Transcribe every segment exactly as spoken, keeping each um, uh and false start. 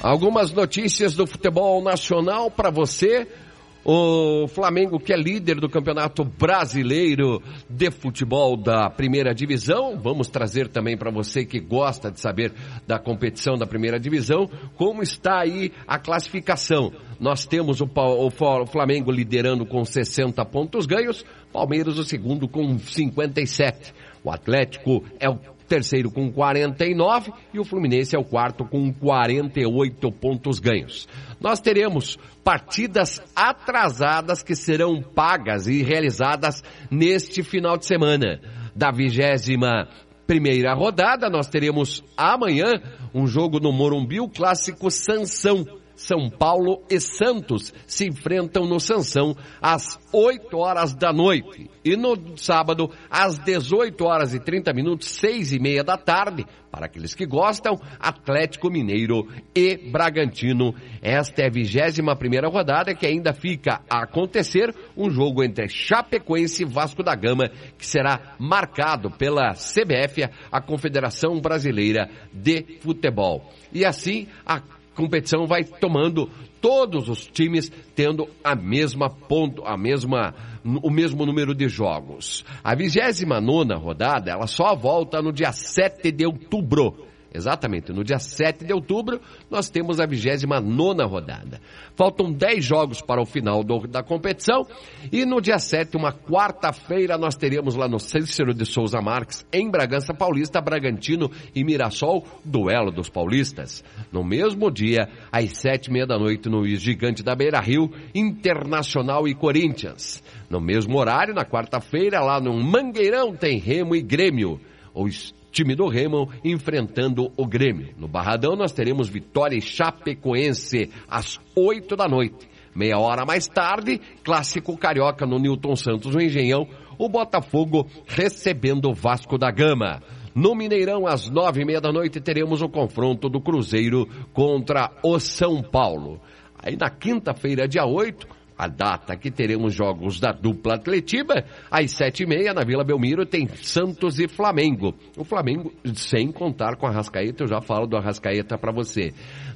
Algumas notícias do futebol nacional para você. O Flamengo, que é líder do Campeonato Brasileiro de Futebol da Primeira Divisão. Vamos trazer também para você que gosta de saber da competição da Primeira Divisão, como está aí a classificação. Nós temos o, o Flamengo liderando com sessenta pontos ganhos, Palmeiras o segundo com cinquenta e sete. O Atlético é o terceiro com quarenta e nove e o Fluminense é o quarto com quarenta e oito pontos ganhos. Nós teremos partidas atrasadas que serão pagas e realizadas neste final de semana. Da vigésima primeira rodada, nós teremos amanhã um jogo no Morumbi, o clássico Sansão. São Paulo e Santos se enfrentam no Sansão às oito horas da noite. E no sábado, às dezoito horas e trinta minutos, seis e meia da tarde, para aqueles que gostam, Atlético Mineiro e Bragantino. Esta é a vigésima primeira rodada que ainda fica a acontecer um jogo entre Chapecoense e Vasco da Gama, que será marcado pela C B F, a Confederação Brasileira de Futebol. E assim, a competição vai tomando todos os times tendo a mesma ponto, a mesma, o mesmo número de jogos. A vigésima nona rodada, ela só volta no dia sete de outubro. Exatamente, no dia sete de outubro, nós temos a vigésima nona rodada. Faltam dez jogos para o final do, da competição, e no dia sete, uma quarta-feira, nós teremos lá no Cícero de Souza Marques, em Bragança Paulista, Bragantino e Mirassol, duelo dos paulistas. No mesmo dia, às sete e meia da noite, no Gigante da Beira-Rio, Internacional e Corinthians. No mesmo horário, na quarta-feira, lá no Mangueirão, tem Remo e Grêmio. Os time do Remo enfrentando o Grêmio. No Barradão nós teremos Vitória e Chapecoense às oito da noite. Meia hora mais tarde, clássico carioca no Newton Santos, no Engenhão, o Botafogo recebendo o Vasco da Gama. No Mineirão, às nove e meia da noite, teremos o confronto do Cruzeiro contra o São Paulo. Aí na quinta-feira, dia oito, a data que teremos jogos da dupla Atletiba, às sete e meia, na Vila Belmiro, tem Santos e Flamengo. O Flamengo, sem contar com a Arrascaeta, eu já falo do Arrascaeta para você.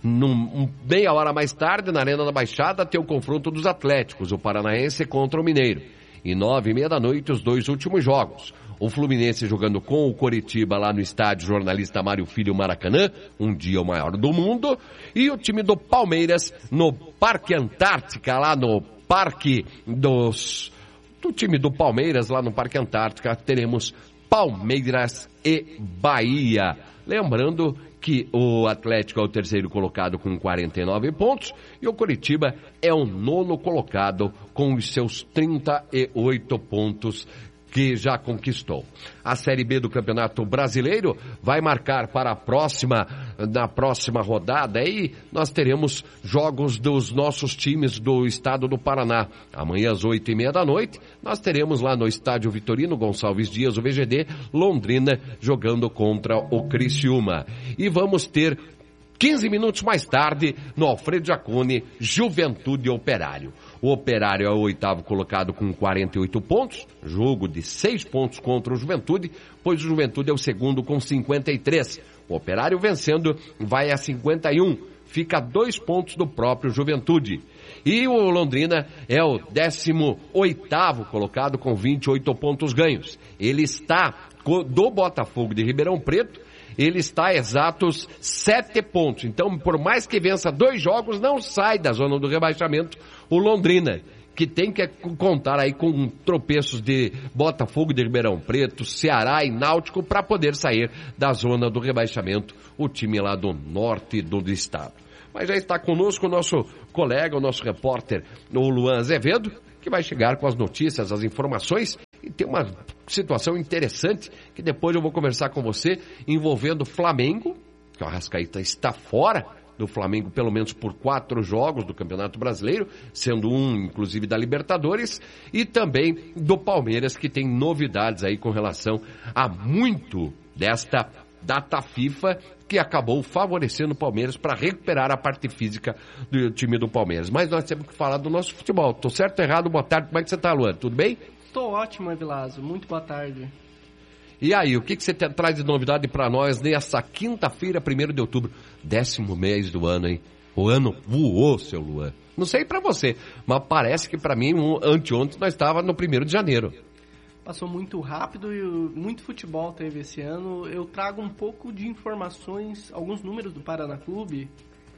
Num, meia hora mais tarde, na Arena da Baixada, tem o confronto dos Atléticos, o Paranaense contra o Mineiro. E nove e meia da noite, os dois últimos jogos. O Fluminense jogando com o Coritiba lá no estádio Jornalista Mário Filho Maracanã, um dia o maior do mundo, e o time do Palmeiras no Parque Antártica, lá no Parque dos... do time do Palmeiras lá no Parque Antártica, teremos Palmeiras e Bahia. Lembrando que o Atlético é o terceiro colocado com quarenta e nove pontos e o Coritiba é o nono colocado com os seus trinta e oito pontos que já conquistou. A Série B do Campeonato Brasileiro vai marcar para a próxima, na próxima rodada, aí nós teremos jogos dos nossos times do estado do Paraná. Amanhã às oito e meia da noite, nós teremos lá no estádio Vitorino Gonçalves Dias, o V G D, Londrina jogando contra o Criciúma. E vamos ter quinze minutos mais tarde, no Alfredo Jaconi, Juventude Operário. O Operário é o oitavo colocado com quarenta e oito pontos, jogo de seis pontos contra o Juventude, pois o Juventude é o segundo com cinquenta e três. O Operário vencendo vai a cinquenta e um, fica a dois pontos do próprio Juventude. E o Londrina é o décimo oitavo colocado com vinte e oito pontos ganhos. Ele está do Botafogo de Ribeirão Preto, ele está a exatos sete pontos. Então, por mais que vença dois jogos, não sai da zona do rebaixamento o Londrina, que tem que contar aí com tropeços de Botafogo de Ribeirão Preto, Ceará e Náutico para poder sair da zona do rebaixamento, o time lá do norte do estado. Mas já está conosco o nosso colega, o nosso repórter, o Luan Azevedo, que vai chegar com as notícias, as informações. E tem uma situação interessante que depois eu vou conversar com você, envolvendo o Flamengo, que o Arrascaeta está fora do Flamengo pelo menos por quatro jogos do Campeonato Brasileiro, sendo um inclusive da Libertadores, e também do Palmeiras, que tem novidades aí com relação a muito desta data FIFA que acabou favorecendo o Palmeiras para recuperar a parte física do time do Palmeiras. Mas nós temos que falar do nosso futebol. Tô certo ou errado? Boa tarde, como é que você está, Luan? Tudo bem? Estou ótimo, Evilásio. Muito boa tarde. E aí, o que, que você te, traz de novidade para nós nessa quinta-feira, primeiro de outubro, décimo mês do ano, hein? O ano voou, seu Luan. Não sei para você, mas parece que para mim, um, anteontem, nós estávamos no primeiro de janeiro. Passou muito rápido e muito futebol teve esse ano. Eu trago um pouco de informações, alguns números do Paraná Clube.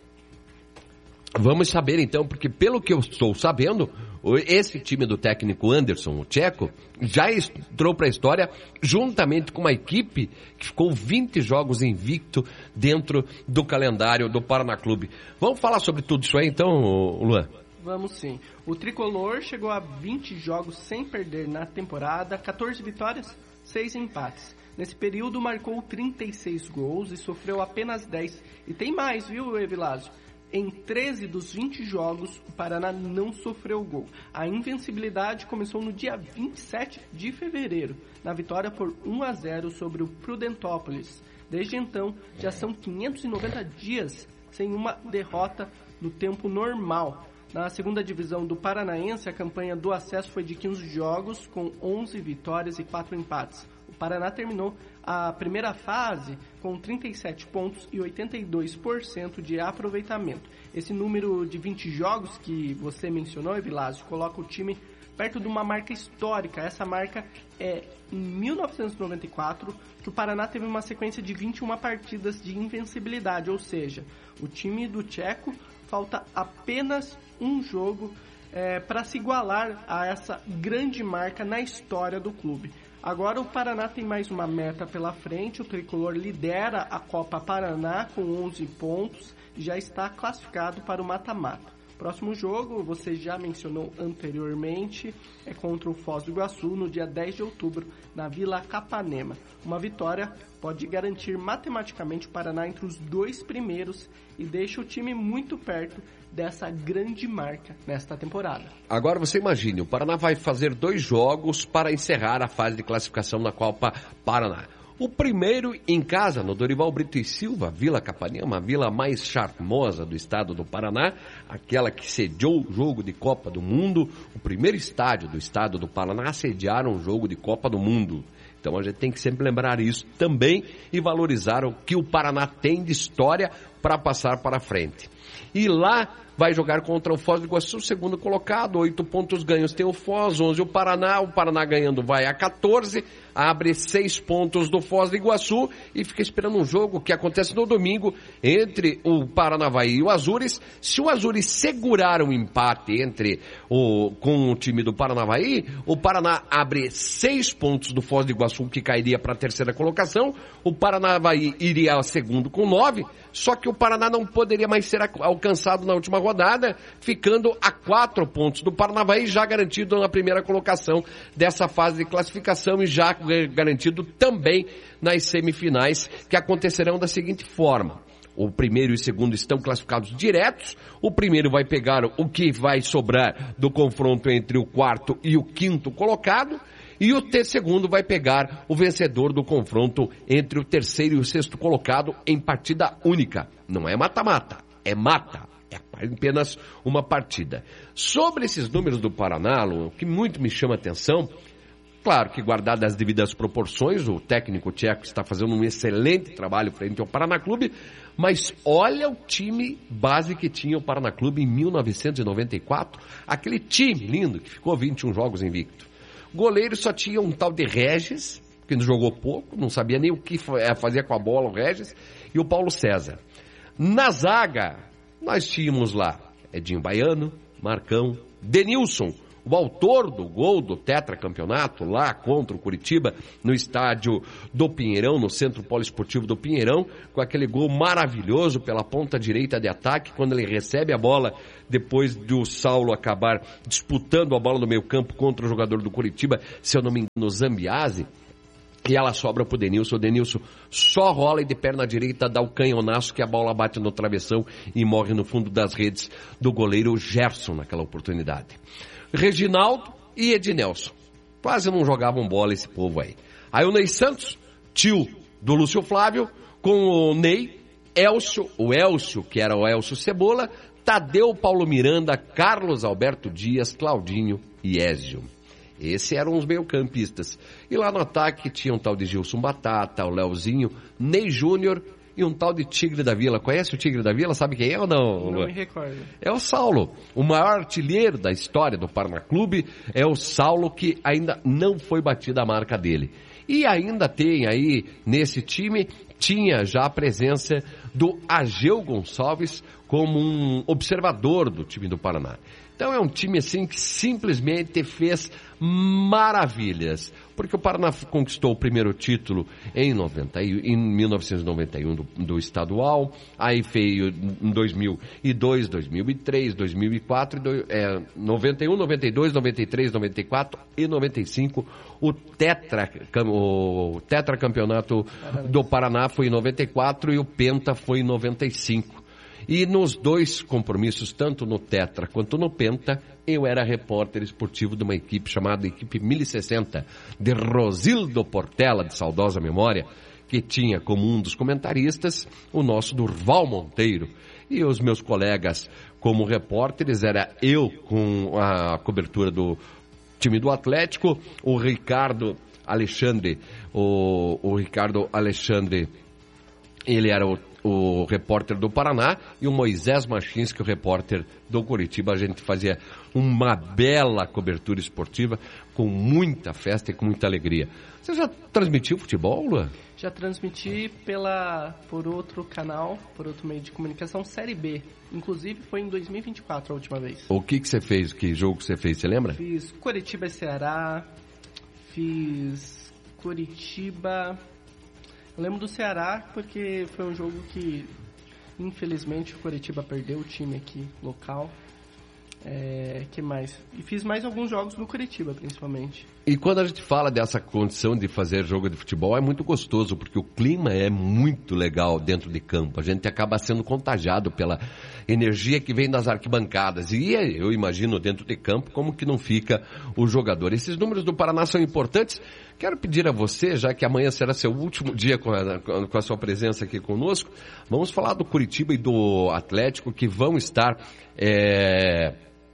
Vamos saber então, porque pelo que eu estou sabendo, esse time do técnico Anderson, o tcheco, já entrou para a história juntamente com uma equipe que ficou vinte jogos invicto dentro do calendário do Paraná Clube. Vamos falar sobre tudo isso aí então, Luan? Vamos sim. O tricolor chegou a vinte jogos sem perder na temporada, quatorze vitórias, seis empates. Nesse período marcou trinta e seis gols e sofreu apenas dez. E tem mais, viu, Evilásio? Em treze dos vinte jogos, o Paraná não sofreu gol. A invencibilidade começou no dia vinte e sete de fevereiro, na vitória por um a zero sobre o Prudentópolis. Desde então, já são quinhentos e noventa dias sem uma derrota no tempo normal. Na segunda divisão do Paranaense, a campanha do acesso foi de quinze jogos, com onze vitórias e quatro empates. O Paraná terminou a primeira fase com trinta e sete pontos e oitenta e dois por cento de aproveitamento. Esse número de vinte jogos que você mencionou, Evilásio, coloca o time perto de uma marca histórica. Essa marca é em mil novecentos e noventa e quatro, que o Paraná teve uma sequência de vinte e uma partidas de invencibilidade, ou seja, o time do tcheco falta apenas um jogo é, para se igualar a essa grande marca na história do clube. Agora o Paraná tem mais uma meta pela frente, o tricolor lidera a Copa Paraná com onze pontos e já está classificado para o mata-mata. Próximo jogo, você já mencionou anteriormente, é contra o Foz do Iguaçu no dia dez de outubro, na Vila Capanema. Uma vitória pode garantir matematicamente o Paraná entre os dois primeiros e deixa o time muito perto dessa grande marca nesta temporada. Agora você imagine, o Paraná vai fazer dois jogos para encerrar a fase de classificação na Copa Paraná. O primeiro em casa, no Dorival Brito e Silva, Vila Capanema, a vila mais charmosa do estado do Paraná, aquela que sediou o jogo de Copa do Mundo, o primeiro estádio do estado do Paraná a sediar um jogo de Copa do Mundo. Então a gente tem que sempre lembrar isso também e valorizar o que o Paraná tem de história para passar para frente. E lá vai jogar contra o Foz do Iguaçu, segundo colocado, oito pontos ganhos tem o Foz, onze o Paraná, o Paraná ganhando vai a quatorze, abre seis pontos do Foz do Iguaçu e fica esperando um jogo que acontece no domingo entre o Paranavaí e o Azures. Se o Azures segurar um empate entre o, com o time do Paranavaí, o Paraná abre seis pontos do Foz do Iguaçu, que cairia para a terceira colocação, o Paranavaí iria a segundo com nove, só que o Paraná não poderia mais ser alcançado na última rodada, ficando a quatro pontos do Paranavaí, já garantido na primeira colocação dessa fase de classificação e já garantido também nas semifinais, que acontecerão da seguinte forma. O primeiro e o segundo estão classificados diretos, o primeiro vai pegar o que vai sobrar do confronto entre o quarto e o quinto colocado, e o T segundo vai pegar o vencedor do confronto entre o terceiro e o sexto colocado em partida única. Não é mata-mata, é mata. É apenas uma partida. Sobre esses números do Paraná, o que muito me chama a atenção, claro que guardadas as devidas proporções, o técnico tcheco está fazendo um excelente trabalho frente ao Paraná Clube, mas olha o time base que tinha o Paraná Clube em mil novecentos e noventa e quatro, aquele time lindo que ficou vinte e um jogos invicto. Goleiro só tinha um tal de Regis, que não jogou pouco, não sabia nem o que fazia com a bola o Regis, e o Paulo César. Na zaga, nós tínhamos lá Edinho Baiano, Marcão, Denilson, o autor do gol do tetracampeonato lá contra o Curitiba, no estádio do Pinheirão, no Centro Poliesportivo do Pinheirão, com aquele gol maravilhoso pela ponta direita de ataque, quando ele recebe a bola, depois do Saulo acabar disputando a bola no meio campo contra o jogador do Curitiba, se eu não me engano, Zambiase, e ela sobra pro Denilson. O Denilson só rola e de perna direita dá o canhonaço que a bola bate no travessão e morre no fundo das redes do goleiro Gerson naquela oportunidade. Reginaldo e Ednelson. Quase não jogavam bola esse povo aí. Aí o Ney Santos, tio do Lúcio Flávio, com o Ney, Elcio, o Elcio, que era o Elcio Cebola, Tadeu, Paulo Miranda, Carlos Alberto Dias, Claudinho e Ézio. Esses eram os meio-campistas. E lá no ataque tinha um tal de Gilson Batata, o Leozinho, Ney Júnior e um tal de Tigre da Vila. Conhece o Tigre da Vila? Sabe quem é ou não? Não me recordo. É o Saulo, o maior artilheiro da história do Paraná Clube. É o Saulo que ainda não foi batida a marca dele. E ainda tem aí, nesse time, tinha já a presença do Ageu Gonçalves como um observador do time do Paraná. Então é um time assim que simplesmente fez maravilhas, porque o Paraná conquistou o primeiro título em, noventa, em mil novecentos e noventa e um do, do estadual, aí veio em dois mil e dois, dois mil e três, dois mil e quatro, é, noventa e um, noventa e dois, noventa e três, noventa e quatro e noventa e cinco o tetra, o tetracampeonato do Paraná foi em noventa e quatro e o penta foi em noventa e cinco. E nos dois compromissos, tanto no Tetra quanto no Penta, eu era repórter esportivo de uma equipe chamada Equipe mil e sessenta, de Rosildo Portela, de saudosa memória, que tinha como um dos comentaristas o nosso Durval Monteiro. E os meus colegas como repórteres, era eu com a cobertura do time do Atlético, o Ricardo Alexandre, o, o Ricardo Alexandre, ele era o o repórter do Paraná, e o Moisés Machinski, o repórter do Curitiba. A gente fazia uma bela cobertura esportiva, com muita festa e com muita alegria. Você já transmitiu futebol, Luan? Já transmiti pela, por outro canal, por outro meio de comunicação, Série B. Inclusive foi em dois mil e vinte e quatro a última vez. O que que você fez? Que jogo que você fez? Você lembra? Fiz Curitiba e Ceará, fiz Curitiba... Eu lembro do Ceará porque foi um jogo que, infelizmente, o Curitiba perdeu o time aqui, local. É, que mais? E fiz mais alguns jogos no Curitiba, principalmente. E quando a gente fala dessa condição de fazer jogo de futebol, é muito gostoso, porque o clima é muito legal dentro de campo. A gente acaba sendo contagiado pela energia que vem das arquibancadas. E eu imagino dentro de campo como que não fica o jogador. Esses números do Paraná são importantes. Quero pedir a você, já que amanhã será seu último dia com a, com a sua presença aqui conosco, vamos falar do Curitiba e do Atlético, que vão estar... É...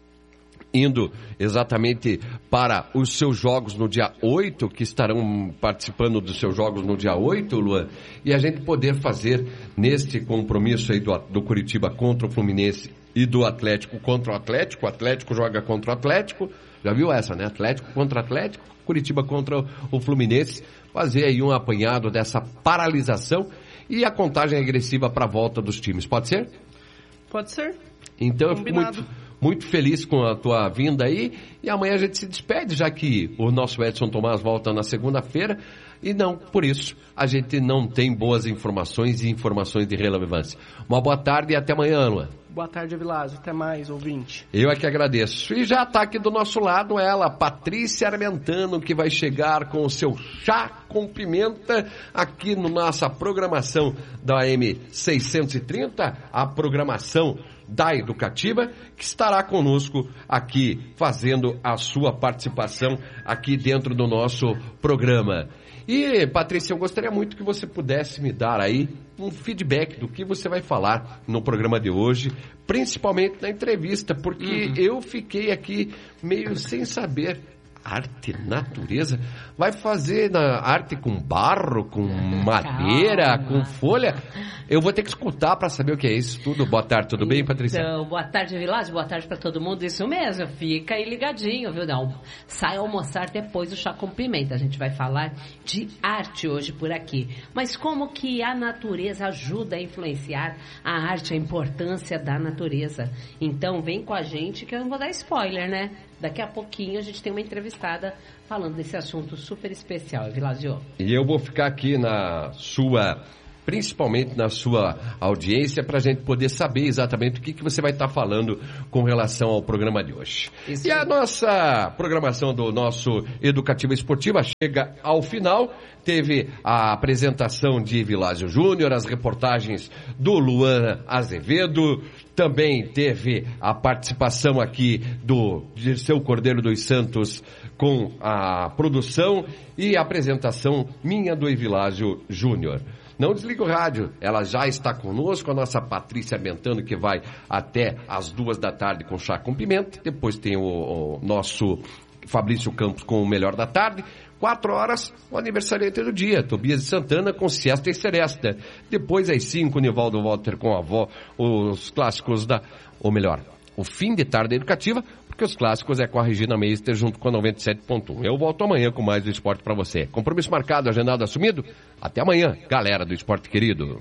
indo exatamente para os seus jogos no dia oito, que estarão participando dos seus jogos no dia oito, Luan, e a gente poder fazer neste compromisso aí do, do Curitiba contra o Fluminense e do Atlético contra o Atlético. O Atlético joga contra o Atlético, já viu essa, né? Atlético contra Atlético, Curitiba contra o Fluminense, fazer aí um apanhado dessa paralisação e a contagem regressiva para a volta dos times. Pode ser? Pode ser. Então eu fico muito... muito feliz com a tua vinda aí, e amanhã a gente se despede, já que o nosso Edson Tomás volta na segunda-feira, e não, por isso, a gente não tem boas informações e informações de relevância. Uma boa tarde e até amanhã, Luan. Boa tarde, Avilásio. Até mais, ouvinte. Eu é que agradeço. E já está aqui do nosso lado ela, Patrícia Armentano, que vai chegar com o seu chá com pimenta aqui na nossa programação da A M seiscentos e trinta, a programação da Educativa, que estará conosco aqui, fazendo a sua participação aqui dentro do nosso programa. E, Patrícia, eu gostaria muito que você pudesse me dar aí um feedback do que você vai falar no programa de hoje, principalmente na entrevista, porque uhum. eu fiquei aqui meio sem saber. Arte, natureza, vai fazer na arte com barro, com madeira, Calma. com folha. Eu vou ter que escutar para saber o que é isso tudo. Boa tarde, tudo bem, Patrícia? Então, boa tarde, Vilásio, boa tarde para todo mundo. Isso mesmo, fica aí ligadinho, viu? Não, sai almoçar depois do chá com pimenta. A gente vai falar de arte hoje por aqui. Mas como que a natureza ajuda a influenciar a arte, a importância da natureza? Então, vem com a gente que eu não vou dar spoiler, né? Daqui a pouquinho a gente tem uma entrevistada falando desse assunto super especial, Vilásio. E eu vou ficar aqui na sua, principalmente na sua audiência, para a gente poder saber exatamente o que, que você vai estar falando com relação ao programa de hoje. Isso. E a nossa programação do nosso Educativa Esportiva chega ao final. Teve a apresentação de Vilásio Júnior, as reportagens do Luan Azevedo, também teve a participação aqui do Dirceu Cordeiro dos Santos com a produção e a apresentação minha do Evilásio Júnior. Não desliga o rádio, ela já está conosco, a nossa Patrícia Armentano, que vai até as duas da tarde com chá com pimenta. Depois tem o, o nosso Fabrício Campos com o Melhor da Tarde. Quatro horas, o aniversariante do dia, Tobias de Santana com Siesta e Seresta. Depois, às cinco, Nivaldo Walter com a avó, os clássicos da... Ou melhor, o fim de tarde educativa, porque os clássicos é com a Regina Meister junto com a noventa e sete ponto um. Eu volto amanhã com mais do esporte para você. Compromisso marcado, agendado, assumido. Até amanhã, galera do esporte querido.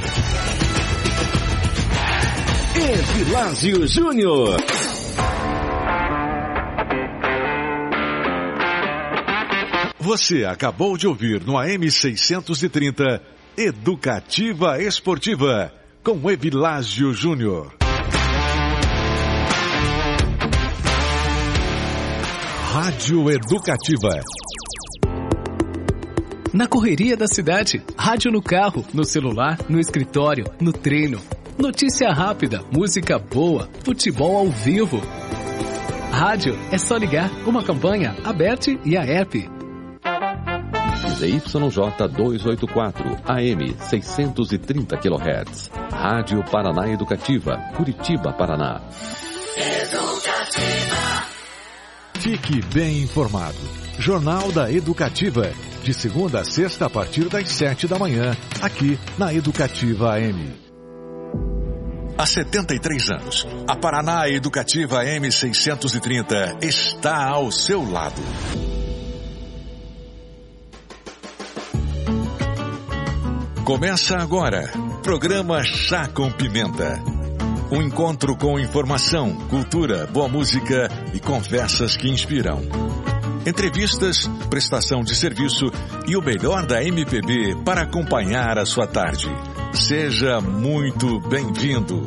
Evilásio Júnior. Você acabou de ouvir no A M seiscentos e trinta Educativa Esportiva com Evilásio Júnior. Rádio Educativa. Na correria da cidade, rádio no carro, no celular, no escritório, no treino. Notícia rápida, música boa, futebol ao vivo. Rádio é só ligar, uma campanha aberta e a app. Z Y J duzentos e oitenta e quatro, A M seiscentos e trinta quilohertz. Rádio Paraná Educativa, Curitiba, Paraná. Educativa. Fique bem informado. Jornal da Educativa. De segunda a sexta a partir das sete da manhã, aqui na Educativa A M. Há setenta e três anos, a Paraná Educativa A M seiscentos e trinta está ao seu lado. Começa agora, programa Chá com Pimenta. Um encontro com informação, cultura, boa música e conversas que inspiram. Entrevistas, prestação de serviço e o melhor da M P B para acompanhar a sua tarde. Seja muito bem-vindo.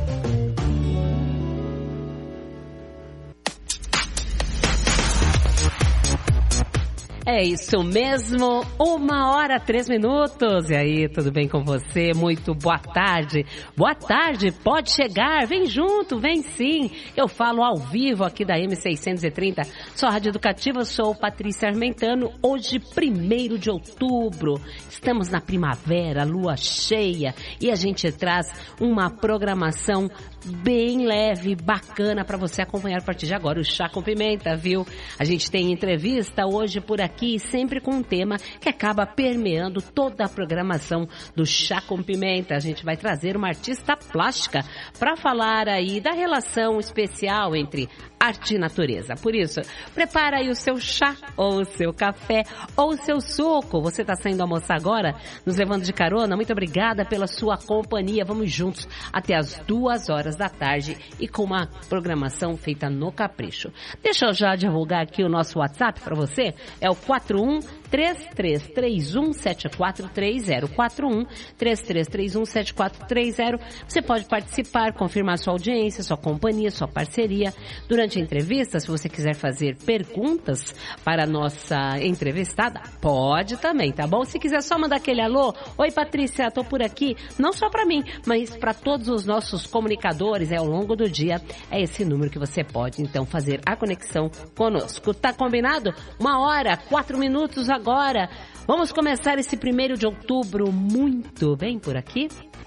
É isso mesmo, uma hora, três minutos. E aí, tudo bem com você? Muito boa tarde. Boa tarde, pode chegar, vem junto, vem sim. Eu falo ao vivo aqui da M seiscentos e trinta, sou a Rádio Educativa, sou Patrícia Armentano. Hoje, primeiro de outubro, estamos na primavera, lua cheia, e a gente traz uma programação bem leve, bacana para você acompanhar a partir de agora, o Chá com Pimenta, viu? A gente tem entrevista hoje por aqui, sempre com um tema que acaba permeando toda a programação do Chá com Pimenta. A gente vai trazer uma artista plástica para falar aí da relação especial entre arte e natureza. Por isso, prepara aí o seu chá, ou o seu café, ou o seu suco. Você está saindo almoçar agora, nos levando de carona? Muito obrigada pela sua companhia. Vamos juntos até as duas horas da tarde e com uma programação feita no capricho. Deixa eu já divulgar aqui o nosso WhatsApp para você. É o quatro um três três três um sete quatro três zero. quatro um três três três um sete quatro três zero. Você pode participar, confirmar sua audiência, sua companhia, sua parceria. Durante a entrevista, se você quiser fazer perguntas para a nossa entrevistada, pode também, tá bom? Se quiser só mandar aquele alô, oi Patrícia, tô por aqui, não só para mim, mas para todos os nossos comunicadores, é ao longo do dia, é esse número que você pode, então, fazer a conexão conosco. Tá combinado? Uma hora, quatro minutos agora. Vamos começar esse primeiro de outubro muito bem por aqui?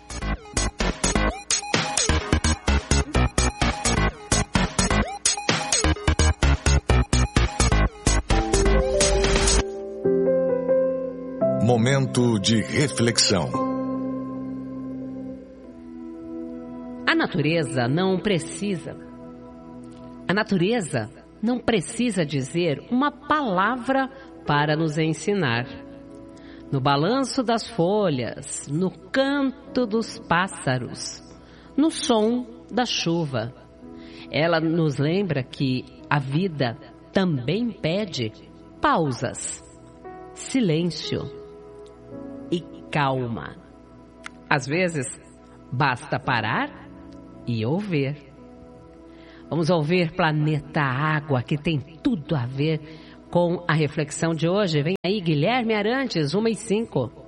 Momento de reflexão. A natureza não precisa. A natureza não precisa dizer uma palavra para nos ensinar. No balanço das folhas, no canto dos pássaros, no som da chuva. Ela nos lembra que a vida também pede pausas, silêncio e calma. Às vezes, basta parar e ouvir. Vamos ouvir Planeta Água, que tem tudo a ver com a reflexão de hoje. Vem aí, Guilherme Arantes, uma e cinco.